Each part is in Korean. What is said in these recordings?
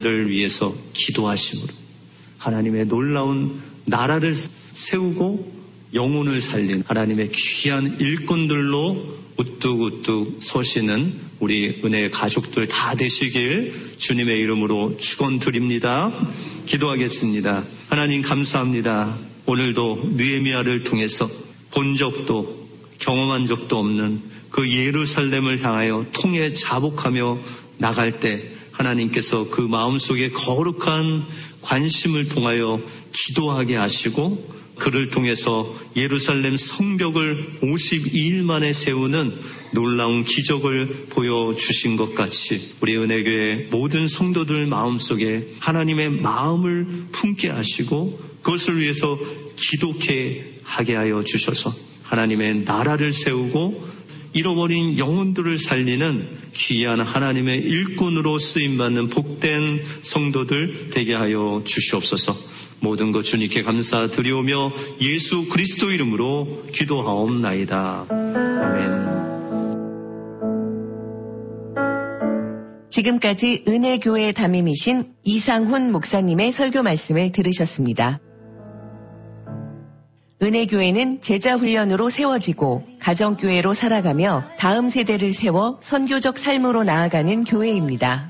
를 위해서 기도하심으로 하나님의 놀라운 나라를 세우고 영혼을 살린 하나님의 귀한 일꾼들로 우뚝우뚝 서시는 우리 은혜의 가족들 다 되시길 주님의 이름으로 축원드립니다. 기도하겠습니다. 하나님 감사합니다. 오늘도 느헤미야를 통해서 본 적도 경험한 적도 없는 그 예루살렘을 향하여 통해 자복하며 나갈 때 하나님께서 그 마음속에 거룩한 관심을 통하여 기도하게 하시고 그를 통해서 예루살렘 성벽을 52일 만에 세우는 놀라운 기적을 보여주신 것 같이 우리 은혜교회 모든 성도들 마음속에 하나님의 마음을 품게 하시고 그것을 위해서 기도케 하게 하여 주셔서 하나님의 나라를 세우고 잃어버린 영혼들을 살리는 귀한 하나님의 일꾼으로 쓰임받는 복된 성도들 되게 하여 주시옵소서. 모든 것 주님께 감사드리오며 예수 그리스도 이름으로 기도하옵나이다. 아멘. 지금까지 은혜교회 담임이신 이상훈 목사님의 설교 말씀을 들으셨습니다. 은혜교회는 제자훈련으로 세워지고 가정교회로 살아가며 다음 세대를 세워 선교적 삶으로 나아가는 교회입니다.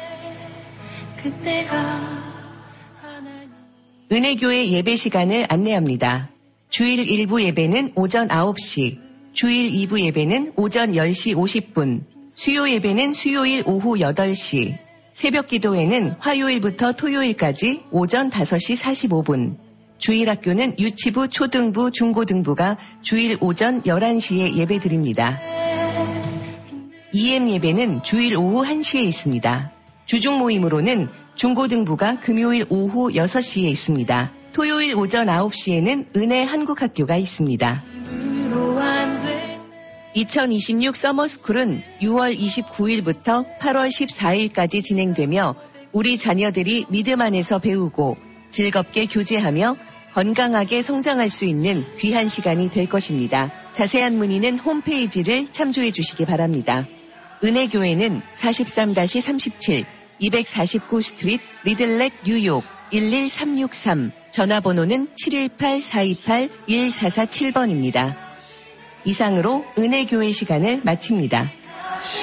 은혜교회 예배 시간을 안내합니다. 주일 1부 예배는 오전 9시, 주일 2부 예배는 오전 10시 50분, 수요 예배는 수요일 오후 8시, 새벽 기도회는 화요일부터 토요일까지 오전 5시 45분, 주일 학교는 유치부, 초등부, 중고등부가 주일 오전 11시에 예배드립니다. EM 예배는 주일 오후 1시에 있습니다. 주중 모임으로는 중고등부가 금요일 오후 6시에 있습니다. 토요일 오전 9시에는 은혜 한국학교가 있습니다. 2026 서머스쿨은 6월 29일부터 8월 14일까지 진행되며 우리 자녀들이 믿음 안에서 배우고 즐겁게 교제하며 건강하게 성장할 수 있는 귀한 시간이 될 것입니다. 자세한 문의는 홈페이지를 참조해 주시기 바랍니다. 은혜교회는 43-37 249 스트리트 리들렉 뉴욕 11363 전화번호는 718-428-1447번입니다. 이상으로 은혜교회 시간을 마칩니다.